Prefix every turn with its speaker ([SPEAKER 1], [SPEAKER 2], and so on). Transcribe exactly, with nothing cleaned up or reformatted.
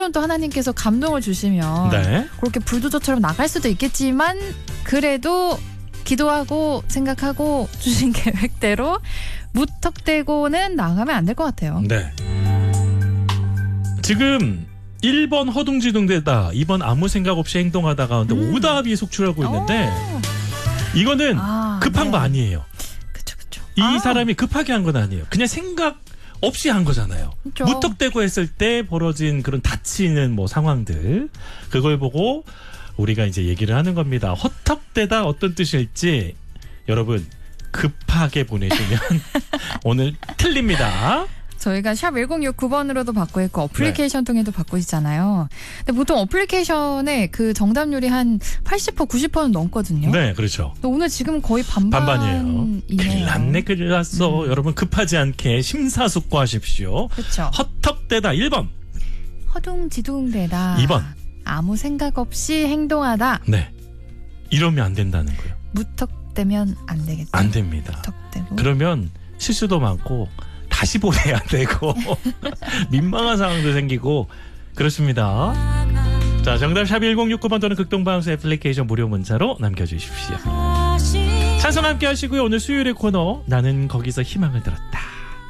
[SPEAKER 1] 또 하나님께서 감동을 주시면
[SPEAKER 2] 네.
[SPEAKER 1] 그렇게 불도저처럼 나갈 수도 있겠지만 그래도 기도하고 생각하고 주신 계획대로 무턱대고는 나가면 안 될 것 같아요.
[SPEAKER 2] 네. 지금 일 번 허둥지둥대다, 이 번 아무 생각 없이 행동하다 가운데
[SPEAKER 1] 음.
[SPEAKER 2] 오답이 속출하고 있는데 이거는
[SPEAKER 1] 아,
[SPEAKER 2] 급한
[SPEAKER 1] 네.
[SPEAKER 2] 거 아니에요.
[SPEAKER 1] 그쵸 그쵸.
[SPEAKER 2] 이
[SPEAKER 1] 아.
[SPEAKER 2] 사람이 급하게 한 건 아니에요. 그냥 생각 없이 한 거잖아요.
[SPEAKER 1] 그쵸.
[SPEAKER 2] 무턱대고 했을 때 벌어진 그런 다치는 뭐 상황들, 그걸 보고 우리가 이제 얘기를 하는 겁니다. 헛턱대다 어떤 뜻일지 여러분 급하게 보내주면 오늘 틀립니다.
[SPEAKER 1] 저희가 샵 일공육구 번으로도 받고 있고 어플리케이션
[SPEAKER 2] 네.
[SPEAKER 1] 통해도 받고 있잖아요. 근데 보통 어플리케이션에 그 정답률이 한 팔십 퍼센트 구십 퍼센트는 넘거든요.
[SPEAKER 2] 네, 그렇죠.
[SPEAKER 1] 근데 오늘 지금 거의 반반이네요.
[SPEAKER 2] 반반이에요. 큰일 났네, 큰일 났어.
[SPEAKER 1] 음.
[SPEAKER 2] 여러분 급하지 않게 심사숙고하십시오.
[SPEAKER 1] 그렇죠.
[SPEAKER 2] 헛턱대다 일 번.
[SPEAKER 1] 허둥지둥대다.
[SPEAKER 2] 이 번.
[SPEAKER 1] 아무 생각 없이 행동하다.
[SPEAKER 2] 네. 이러면 안 된다는 거예요.
[SPEAKER 1] 무턱대면 안 되겠죠.
[SPEAKER 2] 안 됩니다.
[SPEAKER 1] 무턱대고.
[SPEAKER 2] 그러면 실수도 많고 다시 보내야 되고 민망한 상황도 생기고 그렇습니다. 자, 정답 샵 일공육구 번 또는 극동방송 애플리케이션 무료 문자로 남겨주십시오. 찬송 함께 하시고요. 오늘 수요일의 코너 나는 거기서 희망을 들었다.